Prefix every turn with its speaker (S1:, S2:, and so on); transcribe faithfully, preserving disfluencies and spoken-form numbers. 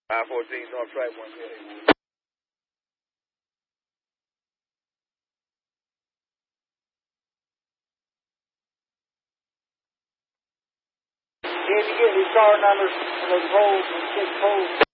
S1: I fourteen North Track one here. Can you get these car numbers and those poles and six poles?